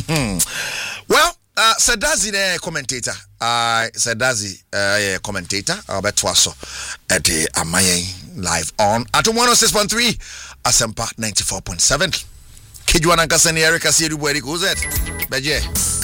Well, Sadazi the commentator. Sadazi commentator. Betwaso at the Amaye live on at 106.3 Asempa 94.7. Kijuana Kasani Erika Siru Bweri Kuzet. Beje.